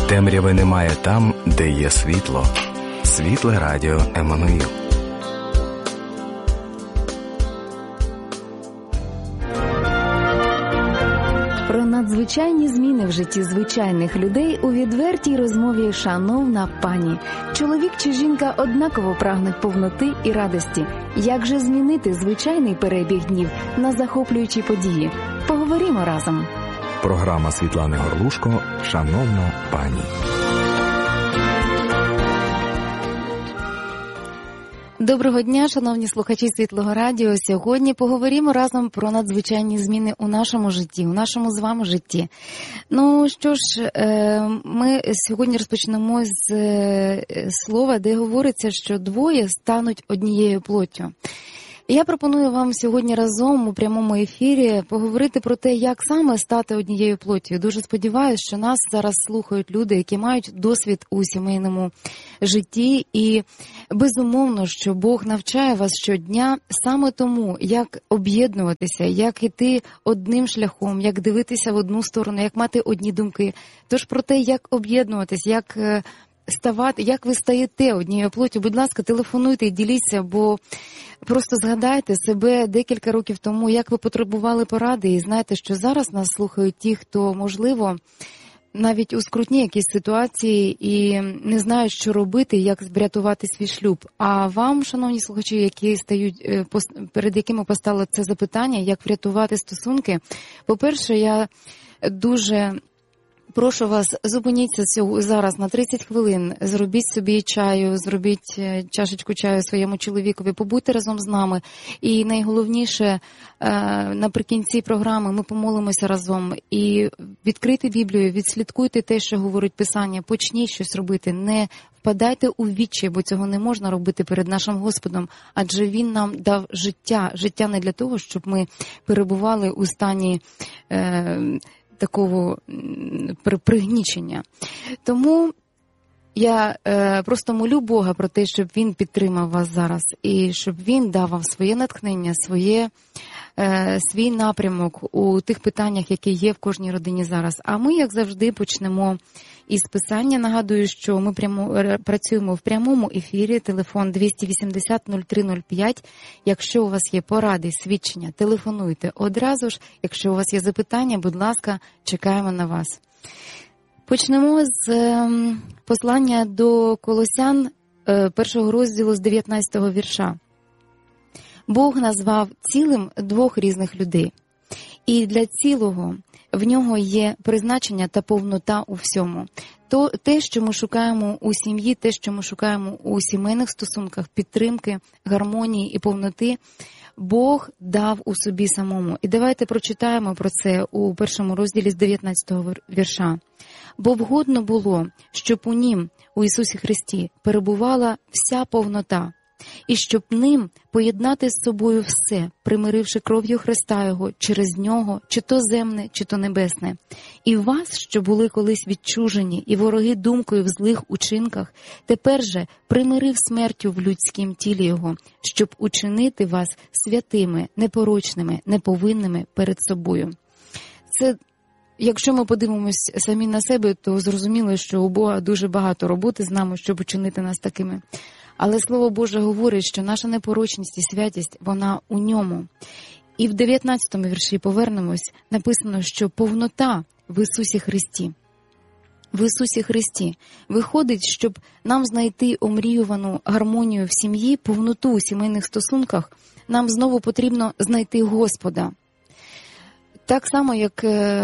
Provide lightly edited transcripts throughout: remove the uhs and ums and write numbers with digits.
Темряви немає там, де є світло. Світле радіо Еммануїл. Про надзвичайні зміни в житті звичайних людей у відвертій розмові «Шановна пані». Чоловік чи жінка однаково прагнуть повноти і радості. Як же змінити звичайний перебіг днів на захоплюючі події? Поговоримо разом. Програма Світлани Горлушко «Шановна пані». Доброго дня, шановні слухачі Світлого радіо. Сьогодні поговоримо разом про надзвичайні зміни у нашому житті, у нашому з вами житті. Ну що ж, ми сьогодні розпочнемо з слова, де говориться, що двоє стануть однією плоттю. Я пропоную вам сьогодні разом у прямому ефірі поговорити про те, як саме стати однією плоттю. Дуже сподіваюся, що нас зараз слухають люди, які мають досвід у сімейному житті. І безумовно, що Бог навчає вас щодня саме тому, як об'єднуватися, як іти одним шляхом, як дивитися в одну сторону, як мати одні думки. Тож про те, як об'єднуватись, як ставати, як ви стаєте однією плоттю, будь ласка, телефонуйте і діліться, бо просто згадайте себе декілька років тому, як ви потребували поради, і знаєте, що зараз нас слухають ті, хто, можливо, навіть у скрутній якійсь ситуації і не знають, що робити, як врятувати свій шлюб. А вам, шановні слухачі, які стають, перед якими постало це запитання, як врятувати стосунки, по-перше, я дуже прошу вас, зупиніться зараз на 30 хвилин, зробіть собі чаю, зробіть чашечку чаю своєму чоловікові, побудьте разом з нами. І найголовніше, наприкінці програми ми помолимося разом. І відкрийте Біблію, відслідкуйте те, що говорить Писання, почніть щось робити, не впадайте у відчай, бо цього не можна робити перед нашим Господом, адже Він нам дав життя. Життя не для того, щоб ми перебували у стані такого пригнічення. Тому я просто молю Бога про те, щоб Він підтримав вас зараз і щоб Він дав вам своє натхнення, свій напрямок у тих питаннях, які є в кожній родині зараз. А ми, як завжди, почнемо із Писання. Нагадую, що ми працюємо в прямому ефірі, телефон 280-0305. Якщо у вас є поради, свідчення, телефонуйте одразу ж. Якщо у вас є запитання, будь ласка, чекаємо на вас. Почнемо з послання до Колосян, першого розділу з 19-го вірша. Бог назвав цілим двох різних людей. І для цілого в нього є призначення та повнота у всьому. То те, що ми шукаємо у сім'ї, те, що ми шукаємо у сімейних стосунках, підтримки, гармонії і повноти, Бог дав у собі самому. І давайте прочитаємо про це у першому розділі з 19-го вірша. Бо вгодно було, щоб у нім, у Ісусі Христі, перебувала вся повнота, і щоб ним поєднати з собою все, примиривши кров'ю Христа Його через нього, чи то земне, чи то небесне. І вас, що були колись відчужені і вороги думкою в злих учинках, тепер же примирив смертю в людськім тілі Його, щоб учинити вас святими, непорочними, неповинними перед собою. Це, якщо ми подивимось самі на себе, то зрозуміло, що у Бога дуже багато роботи з нами, щоб учинити нас такими. Але Слово Боже говорить, що наша непорочність і святість, вона у ньому. І в 19-му вірші повернемось, написано, що повнота в Ісусі Христі. В Ісусі Христі. Виходить, щоб нам знайти омріювану гармонію в сім'ї, повноту у сімейних стосунках, нам знову потрібно знайти Господа. Так само, як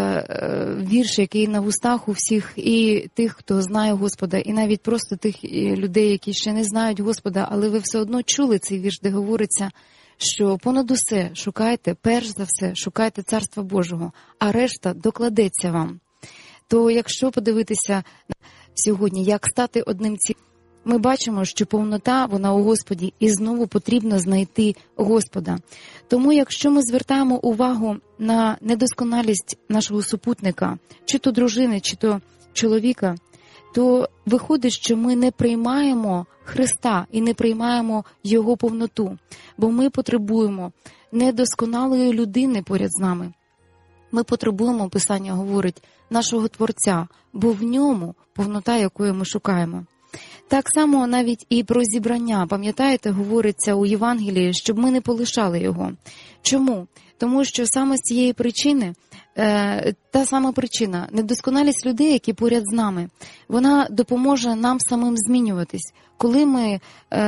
вірш, який на вустах у всіх і тих, хто знає Господа, і навіть просто тих людей, які ще не знають Господа, але ви все одно чули цей вірш, де говориться, що понад усе шукайте, перш за все, шукайте Царства Божого, а решта докладеться вам. То якщо подивитися сьогодні, як стати одним цілим, ми бачимо, що повнота, вона у Господі, і знову потрібно знайти Господа. Тому, якщо ми звертаємо увагу на недосконалість нашого супутника, чи то дружини, чи то чоловіка, то виходить, що ми не приймаємо Христа і не приймаємо Його повноту, бо ми потребуємо недосконалої людини поряд з нами. Ми потребуємо, Писання говорить, нашого Творця, бо в ньому повнота, якої ми шукаємо. Так само навіть і про зібрання, пам'ятаєте, говориться у Євангелії, щоб ми не полишали його. Чому? Тому що саме з цієї причини, та сама причина, недосконалість людей, які поряд з нами, вона допоможе нам самим змінюватись. Коли ми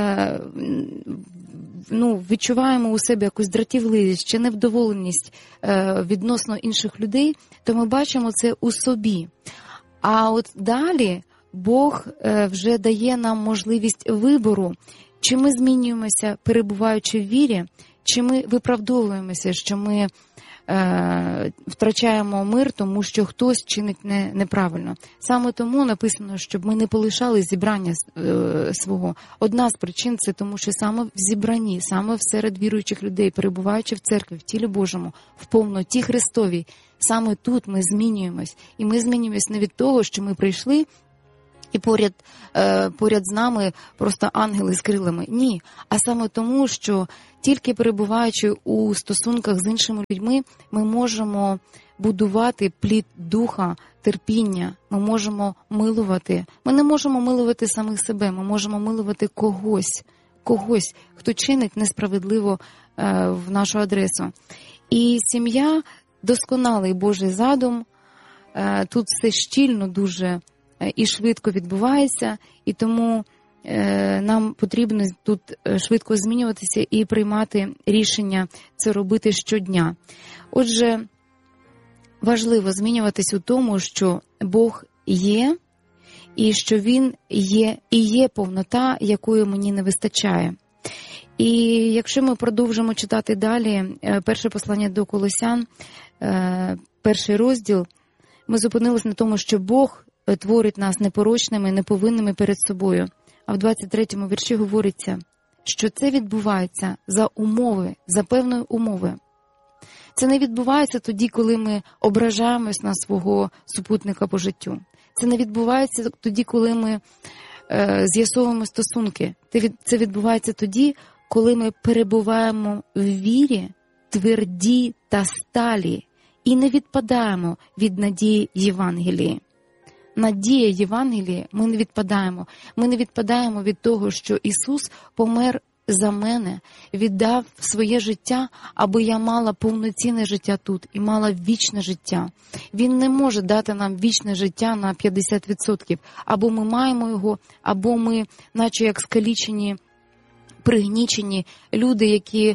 відчуваємо у себе якусь дратівливість чи невдоволеність відносно інших людей, то ми бачимо це у собі. А от далі Бог вже дає нам можливість вибору, чи ми змінюємося, перебуваючи в вірі, чи ми виправдовуємося, що ми втрачаємо мир, тому що хтось чинить неправильно. Саме тому написано, щоб ми не полишали зібрання свого. Одна з причин – це тому, що саме в зібранні, саме серед віруючих людей, перебуваючи в церкві, в тілі Божому, в повноті Христовій, саме тут ми змінюємось. І ми змінюємось не від того, що ми прийшли, і поряд з нами просто ангели з крилами. Ні. А саме тому, що тільки перебуваючи у стосунках з іншими людьми, ми можемо будувати плід духа, терпіння, ми можемо милувати. Ми не можемо милувати самих себе, ми можемо милувати когось, хто чинить несправедливо в нашу адресу. І сім'я – досконалий Божий задум, тут все щільно дуже і швидко відбувається, і тому нам потрібно тут швидко змінюватися і приймати рішення це робити щодня. Отже, важливо змінюватись у тому, що Бог є, і що Він є, і є повнота, якої мені не вистачає. І якщо ми продовжимо читати далі перше послання до Колосян, перший розділ, ми зупинились на тому, що Бог творить нас непорочними, неповинними перед собою. А в 23-му вірші говориться, що це відбувається за певної умови. Це не відбувається тоді, коли ми ображаємось на свого супутника по життю. Це не відбувається тоді, коли ми з'ясовуємо стосунки. Це відбувається тоді, коли ми перебуваємо в вірі, тверді та сталі, і не відпадаємо від надії Євангелії. Надія Євангелії, ми не відпадаємо. Ми не відпадаємо від того, що Ісус помер за мене, віддав своє життя, аби я мала повноцінне життя тут і мала вічне життя. Він не може дати нам вічне життя на 50%. Або ми маємо його, або ми, наче як скалічені, пригнічені люди, які,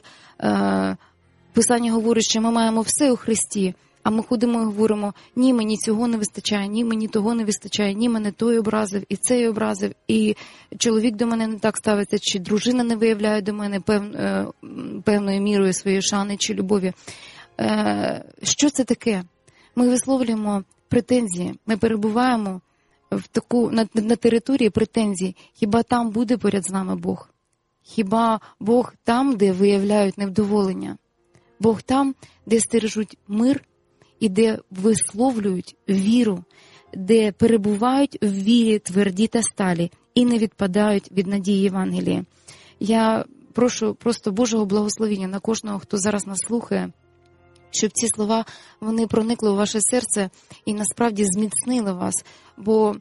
Писання говорить, що ми маємо все у Христі, а ми ходимо і говоримо, ні, мені цього не вистачає, ні, мені того не вистачає, ні, мене той образив, і цей образив, і чоловік до мене не так ставиться, чи дружина не виявляє до мене певною мірою своєї шани чи любові. Що це таке? Ми висловлюємо претензії, ми перебуваємо на території претензій. Хіба там буде поряд з нами Бог? Хіба Бог там, де виявляють невдоволення? Бог там, де стережуть мир, і де висловлюють віру, де перебувають в вірі тверді та сталі і не відпадають від надії Євангелії. Я прошу просто Божого благословення на кожного, хто зараз нас слухає, щоб ці слова, вони проникли у ваше серце і насправді зміцнили вас. Бо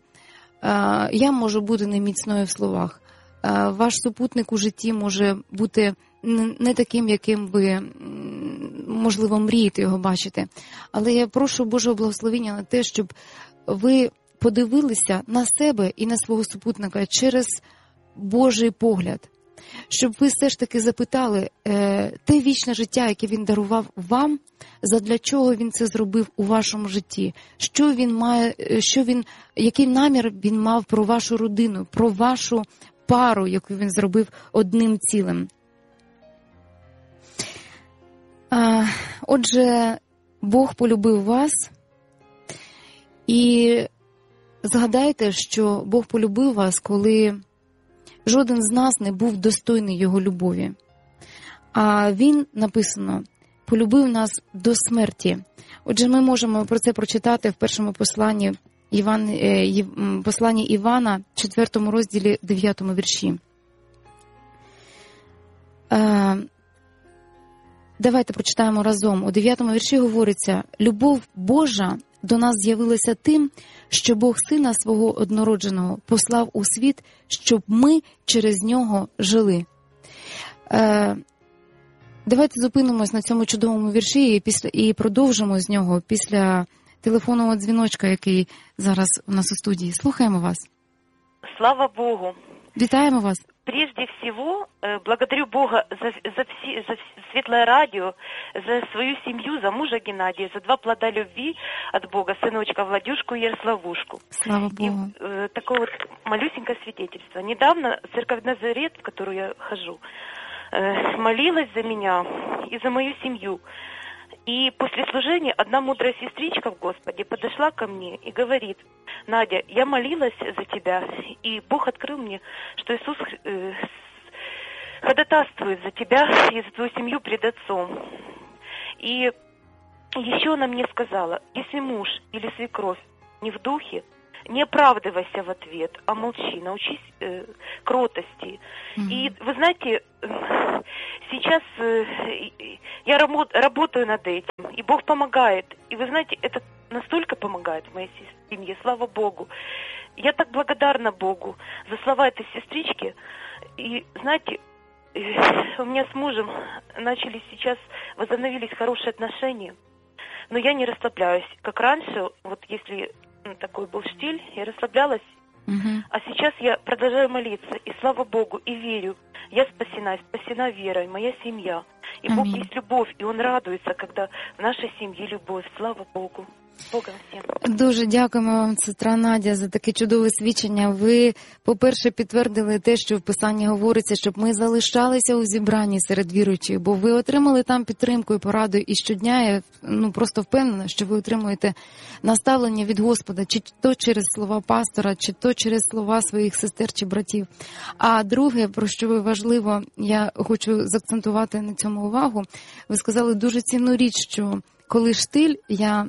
я можу бути не міцною в словах. Ваш супутник у житті може бути не таким, яким ви, можливо, мрієте його бачити. Але я прошу Божого благословення на те, щоб ви подивилися на себе і на свого супутника через Божий погляд. Щоб ви все ж таки запитали те вічне життя, яке він дарував вам, задля чого він це зробив у вашому житті, що він має, який намір він мав про вашу родину, про вашу пару, яку він зробив одним цілим. Отже, Бог полюбив вас, і згадайте, що Бог полюбив вас, коли жоден з нас не був достойний Його любові. А Він, написано, полюбив нас до смерті. Отже, ми можемо про це прочитати в першому посланні Івана, 4 розділі, 9 вірші. Давайте прочитаємо разом. У 9-му вірші говориться: «Любов Божа до нас з'явилася тим, що Бог Сина Свого Однородженого послав у світ, щоб ми через Нього жили». Давайте зупинимось на цьому чудовому вірші і продовжимо з нього після телефонного дзвіночка, який зараз у нас у студії. Слухаємо вас. Слава Богу. Вітаємо вас. Прежде всего, благодарю Бога за Светлое радио, за свою семью, за мужа Геннадия, за 2 плода любви от Бога, сыночка Владюшку и Ярославушку. Слава Богу. И такое вот малюсенькое свидетельство. Недавно церковь Назарет, в которую я хожу, молилась за меня и за мою семью. И после служения одна мудрая сестричка в Господе подошла ко мне и говорит: «Надя, я молилась за тебя, и Бог открыл мне, что Иисус ходатайствует за тебя и за твою семью пред Отцом». И еще она мне сказала: «Если муж или свекровь не в духе, не оправдывайся в ответ, а молчи, научись кротости». И вы знаете, сейчас я работаю над этим, и Бог помогает. И вы знаете, это настолько помогает моей семье, слава Богу. Я так благодарна Богу за слова этой сестрички. И знаете, у меня с мужем возобновились хорошие отношения, но я не расслабляюсь. Как раньше, вот если такой был штиль, я расслаблялась, а сейчас я продолжаю молиться, и слава Богу, и верю, я спасена верой, моя семья. И Бог есть любовь, и Он радуется, когда в нашей семье любовь. Слава Богу. Богом всім. Дуже дякуємо вам, сестра Надя, за таке чудове свідчення. Ви, по-перше, підтвердили те, що в Писанні говориться, щоб ми залишалися у зібранні серед віруючих, бо ви отримали там підтримку і пораду, і щодня я просто впевнена, що ви отримуєте наставлення від Господа, чи то через слова пастора, чи то через слова своїх сестер чи братів. А друге, про що ви важливо, я хочу заакцентувати на цьому увагу, ви сказали дуже цінну річ, що коли штиль, я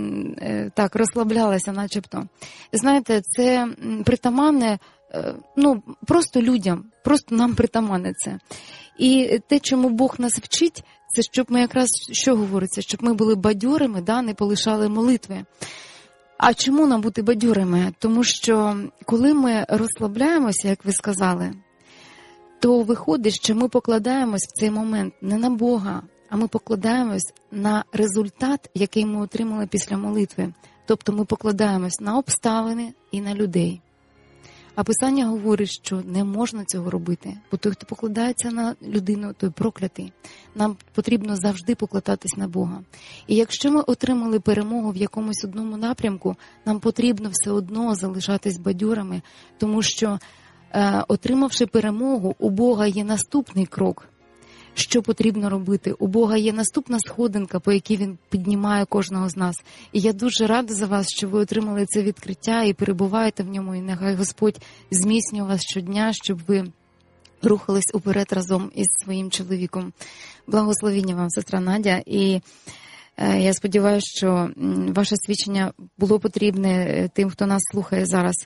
так розслаблялася начебто. Знаєте, це притаманне, просто людям, просто нам притаманне це. І те, чому Бог нас вчить, це щоб ми якраз, що говориться, щоб ми були бадьорими, не полишали молитви. А чому нам бути бадьорими? Тому що коли ми розслабляємося, як ви сказали, то виходить, що ми покладаємось в цей момент не на Бога, а ми покладаємось на результат, який ми отримали після молитви. Тобто ми покладаємось на обставини і на людей. А Писання говорить, що не можна цього робити, бо той, хто покладається на людину, той проклятий. Нам потрібно завжди покладатись на Бога. І якщо ми отримали перемогу в якомусь одному напрямку, нам потрібно все одно залишатись бадьорами, тому що, отримавши перемогу, у Бога є наступний крок. Що потрібно робити? У Бога є наступна сходинка, по якій Він піднімає кожного з нас. І я дуже рада за вас, що ви отримали це відкриття і перебуваєте в ньому. І нехай Господь зміцнює вас щодня, щоб ви рухались уперед разом із своїм чоловіком. Благословіння вам, сестра Надя. І я сподіваюся, що ваше свідчення було потрібне тим, хто нас слухає зараз.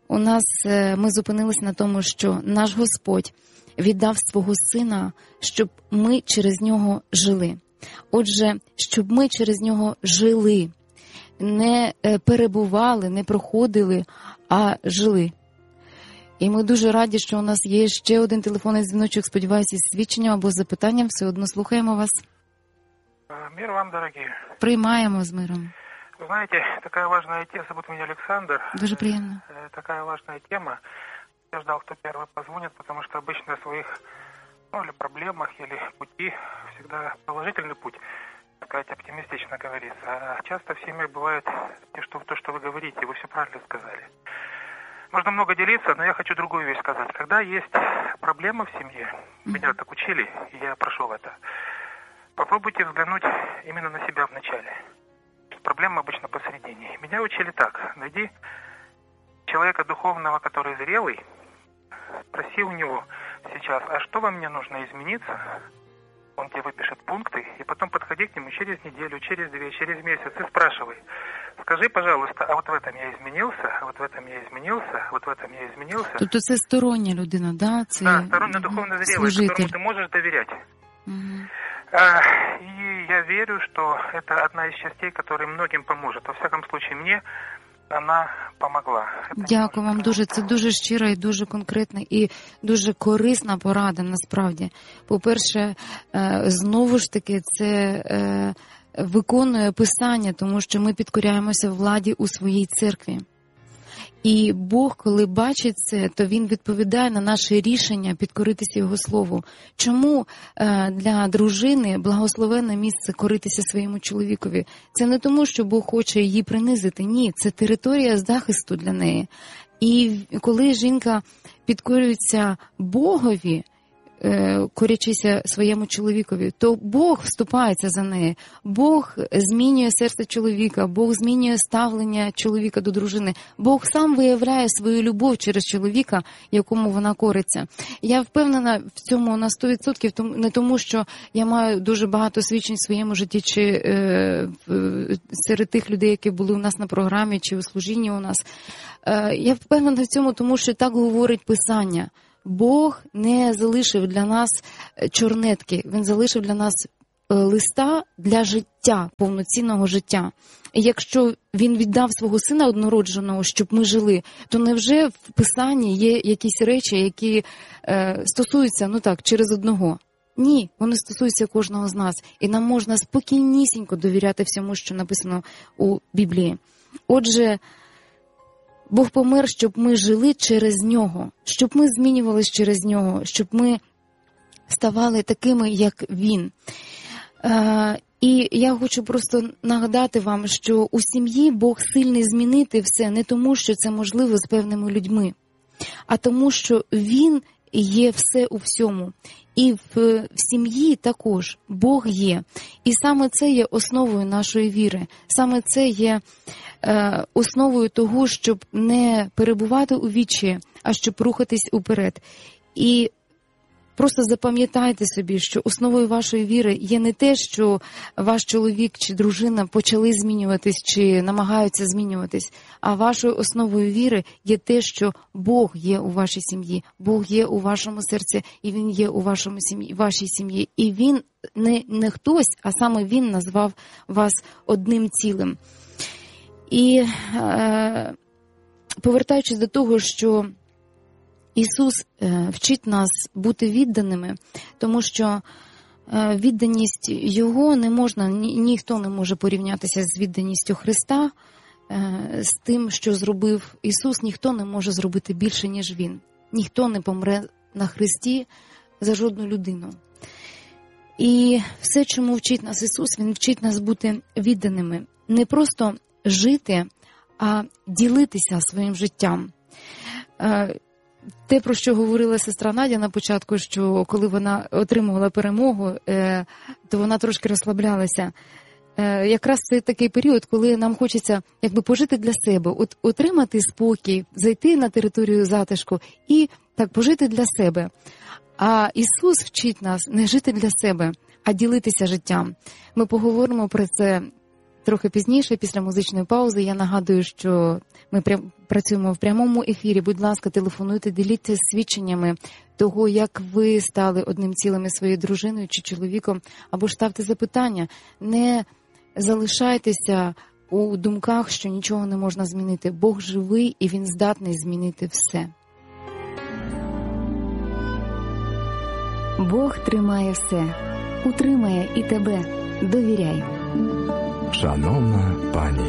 Ми зупинилися на тому, що наш Господь віддав свого Сина, щоб ми через Нього жили. Отже, щоб ми через Нього жили, не перебували, не проходили, а жили. І ми дуже раді, що у нас є ще один телефонний дзвіночок, сподіваюся, із свідченням або запитанням. Все одно слухаємо вас. Мир вам, дорогі. Приймаємо з миром. Вы знаете, такая важная тема, зовут меня Александр. Дуже приємно. Такая важная тема. Я ждал, кто первый позвонит, потому что обычно о своих, или проблемах, или пути, всегда положительный путь, так сказать, оптимистично говорится. А часто в семьях бывает то, что вы говорите, вы все правильно сказали. Можно много делиться, но я хочу другую вещь сказать. Когда есть проблема в семье, меня так учили, и я прошел это, попробуйте взглянуть именно на себя вначале. Проблема обычно посередине. Меня учили так. Найди человека духовного, который зрелый, спроси у него сейчас, а что вам мне нужно измениться? Он тебе выпишет пункты, и потом подходи к нему через неделю, через 2, через месяц и спрашивай. Скажи, пожалуйста, а вот в этом я изменился, а вот в этом я изменился, а вот в этом я изменился. Тобто це стороння людина, да? Це да, стороння духовно зрелая, которому ты можешь доверять. И я верю, что это одна из частей, которая многим поможет. Во всяком случае, мне вона помогла. Дякую вам дуже. Це дуже щира і дуже конкретна і дуже корисна порада, насправді. По-перше, знову ж таки, це виконує Писання, тому що ми підкоряємося владі у своїй церкві. І Бог, коли бачить це, то Він відповідає на наше рішення підкоритися Його Слову. Чому для дружини благословенне місце коритися своєму чоловікові? Це не тому, що Бог хоче її принизити. Ні, це територія захисту для неї. І коли жінка підкорюється Богові, корячися своєму чоловікові, то Бог вступається за неї. Бог змінює серце чоловіка, Бог змінює ставлення чоловіка до дружини. Бог сам виявляє свою любов через чоловіка, якому вона кориться. Я впевнена в цьому на 100%, не тому, що я маю дуже багато свідчень в своєму житті, чи серед тих людей, які були у нас на програмі, чи у служінні у нас. Я впевнена в цьому, тому що так говорить Писання. Бог не залишив для нас чорнетки, Він залишив для нас листа для життя, повноцінного життя. І якщо Він віддав свого Сина однородженого, щоб ми жили, то невже в Писанні є якісь речі, які стосуються, через одного? Ні, вони стосуються кожного з нас. І нам можна спокійнісінько довіряти всьому, що написано у Біблії. Отже, Бог помер, щоб ми жили через Нього, щоб ми змінювалися через Нього, щоб ми ставали такими, як Він. І я хочу просто нагадати вам, що у сім'ї Бог сильний змінити все не тому, що це можливо з певними людьми, а тому, що Він є все у всьому. І в сім'ї також Бог є. І саме це є основою нашої віри. Саме це є основою того, щоб не перебувати у вічі, а щоб рухатись уперед. І просто запам'ятайте собі, що основою вашої віри є не те, що ваш чоловік чи дружина почали змінюватись чи намагаються змінюватись, а вашою основою віри є те, що Бог є у вашій сім'ї, Бог є у вашому серці, і Він є у вашій сім'ї. І Він не хтось, а саме Він назвав вас одним цілим. І повертаючись до того, що Ісус вчить нас бути відданими, тому що відданість Його не можна, ніхто не може порівнятися з відданістю Христа, з тим, що зробив Ісус, ніхто не може зробити більше, ніж Він. Ніхто не помре на Христі за жодну людину. І все, чому вчить нас Ісус, Він вчить нас бути відданими. Не просто жити, а ділитися своїм життям. Те, про що говорила сестра Надя на початку, що коли вона отримувала перемогу, то вона трошки розслаблялася. Якраз це такий період, коли нам хочеться пожити для себе, отримати спокій, зайти на територію затишку і так пожити для себе. А Ісус вчить нас не жити для себе, а ділитися життям. Ми поговоримо про це трохи пізніше, після музичної паузи. Я нагадую, що ми працюємо в прямому ефірі. Будь ласка, телефонуйте, діліться свідченнями того, як ви стали одним цілим із своєю дружиною чи чоловіком, або ж ставте запитання. Не залишайтеся у думках, що нічого не можна змінити. Бог живий, і Він здатний змінити все. Бог тримає все, утримає і тебе. Довіряй. Шановна пані